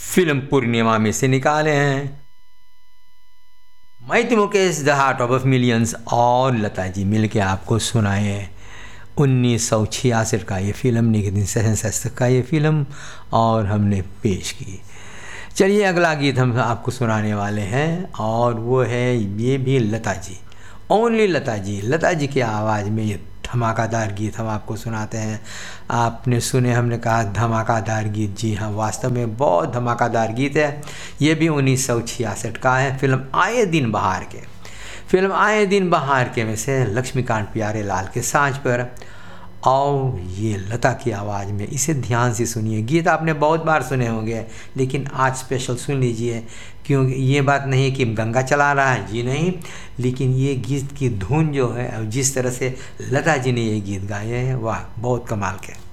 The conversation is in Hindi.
फिल्म पूर्णिमा में से निकाले हैं। मैं Mukesh the heart of millions और लता जी मिलके आपको सुनाए हैं 1966 का ये फिल्म, नितिन सेन का ये फिल्म, और हमने पेश की। चलिए अगला गीत हम आपको सुनाने वाले हैं और वो है ये भी लता जी, ओनली लता जी की आवाज़ में ये धमाकादार गीत हम आपको सुनाते हैं। आपने सुने, हमने कहा धमाकादार गीत, जी हाँ वास्तव में बहुत धमाकादार गीत है। ये भी 1966 का है। फिल्म आए दिन बहार के में से लक्ष्मीकांत प्यारे लाल के साँच पर, और ये लता की आवाज़ में, इसे ध्यान से सुनिए। गीत आपने बहुत बार सुने होंगे लेकिन आज स्पेशल सुन लीजिए, क्योंकि ये बात नहीं है कि गंगा चला रहा है, जी नहीं, लेकिन ये गीत की धुन जो है और जिस तरह से लता जी ने ये गीत गाए हैं, वाह बहुत कमाल के।